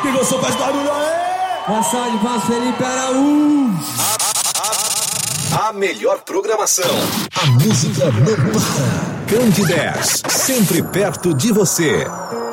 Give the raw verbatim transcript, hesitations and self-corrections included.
Quem gostou faz barulho aí! Uma salva de palmas, Felipe Araújo. A melhor programação. A música não para. Candidez, sempre perto de você.